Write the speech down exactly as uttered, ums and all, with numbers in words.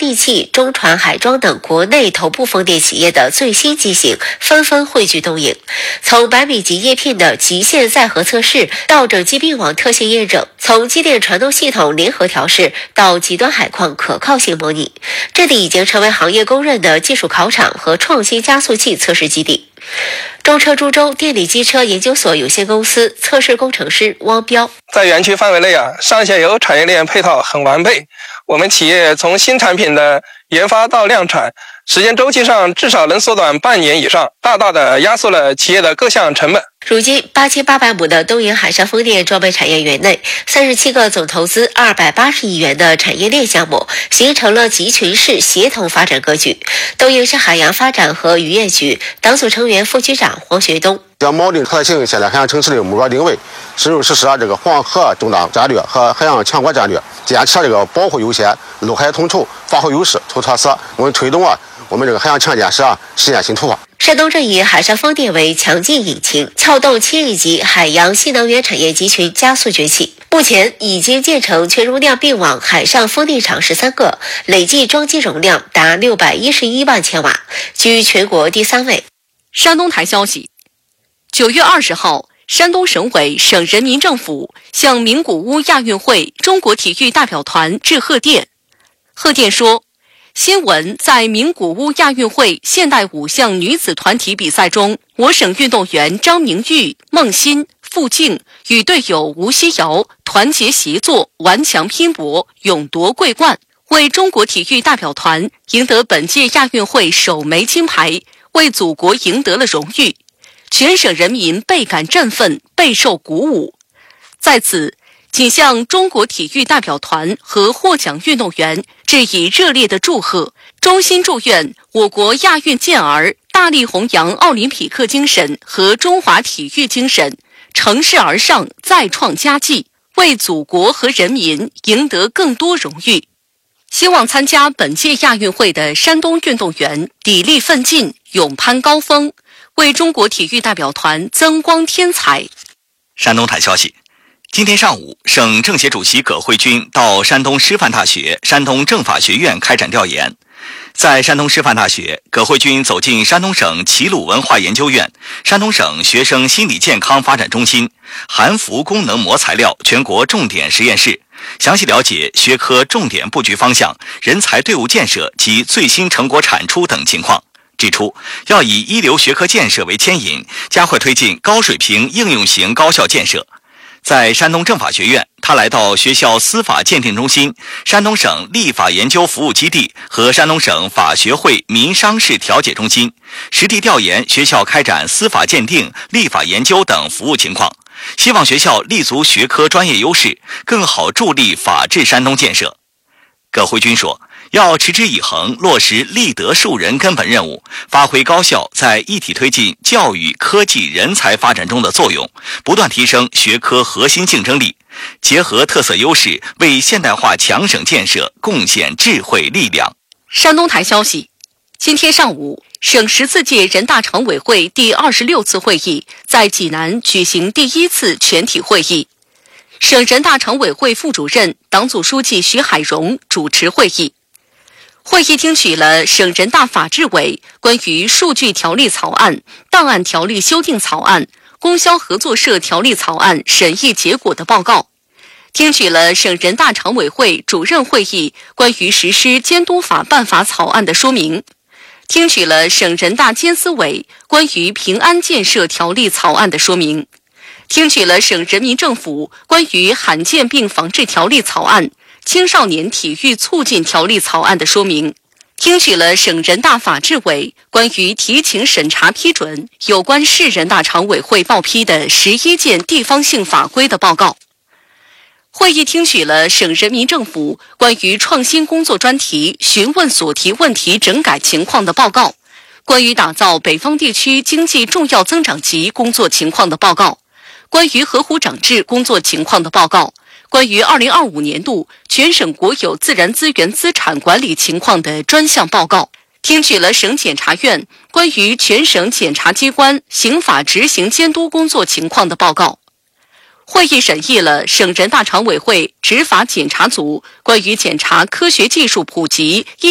地气、中船海装等国内头部风电企业的最新机型纷纷汇聚东营。从百米级叶片的极限载荷测试到整机并网特性验证，从机电传动系统联合调试到极端海况可靠性模拟，这里已经成为行业公认的技术考场和创新加速器测试基地。中车株洲电力机车研究所有限公司测试工程师汪彪， 在园区范围内啊，上下游产业链配套很完备。我们企业从新产品的研发到量产，时间周期上至少能缩短半年以上，大大的压缩了企业的各项成本。 如今，八千八百亩的东营海上风电装备产业园内，三十七个总投资二百八十亿元的产业链项目，形成了集群式协同发展格局。东营市海洋发展和渔业局党组成员、副局长黄学东， 将锚定特性现代海洋城市的目标定位，深入实施了这个黄河中档战略和海洋强国战略，坚持了这个保护优先、陆海统筹、发挥优势、出特色，我们推动啊我们这个海洋强建设啊实现新突破。 山东正以海上风电为强劲引擎，撬动千亿级海洋新能源产业集群加速崛起。目前已经建成全容量并网海上风电场十三个，累计装机容量达六百一十一万千瓦，居全国第三位。 山东台消息，九月二十号，山东省委、省人民政府向名古屋亚运会中国体育代表团致贺电。贺电说，新闻在名古屋亚运会现代五项女子团体比赛中，我省运动员张明玉、孟欣、傅静与队友吴希瑶团结协作，顽强拼搏，勇夺桂冠，为中国体育代表团赢得本届亚运会首枚金牌，为祖国赢得了荣誉。全省人民倍感振奋，备受鼓舞。在此，仅向中国体育代表团和获奖运动员致以热烈的祝贺，衷心祝愿我国亚运健儿大力弘扬奥林匹克精神和中华体育精神，乘势而上，再创佳绩，为祖国和人民赢得更多荣誉。希望参加本届亚运会的山东运动员砥砺奋进，勇攀高峰，为中国体育代表团增光添彩。 山东台消息，今天上午，省政协主席葛慧君到山东师范大学、山东政法学院开展调研。在山东师范大学，葛慧君走进山东省齐鲁文化研究院、山东省学生心理健康发展中心、含氟功能膜材料全国重点实验室，详细了解学科重点布局方向、人才队伍建设及最新成果产出等情况。指出，要以一流学科建设为牵引，加快推进高水平应用型高校建设。在山东政法学院，他来到学校司法鉴定中心、山东省立法研究服务基地和山东省法学会民商事调解中心，实地调研学校开展司法鉴定、立法研究等服务情况，希望学校立足学科专业优势，更好助力法治山东建设。葛慧君说，要持之以恒落实立德树人根本任务，发挥高校在一体推进教育、科技、人才发展中的作用，不断提升学科核心竞争力，结合特色优势，为现代化强省建设贡献智慧力量。 山东台消息，今天上午，省十四届人大常委会第二十六次会议在济南举行第一次全体会议。省人大常委会副主任、党组书记徐海荣主持会议。会议听取了省人大法制委关于数据条例草案、档案条例修订草案、供销合作社条例草案审议结果的报告，听取了省人大常委会主任会议关于实施监督法办法草案的说明，听取了省人大监司委关于平安建设条例草案的说明，听取了省人民政府关于罕见病防治条例草案、青少年体育促进条例草案的说明，听取了省人大法制委关于提请审查批准有关市人大常委会报批的十一件地方性法规的报告。会议听取了省人民政府关于创新工作专题询问所提问题整改情况的报告，关于打造北方地区经济重要增长极工作情况的报告，关于河湖长治工作情况的报告，关于二零二五年度全省国有自然资源资产管理情况的专项报告，听取了省检察院关于全省检察机关刑法执行监督工作情况的报告。会议审议了省人大常委会执法检察组关于检查科学技术普及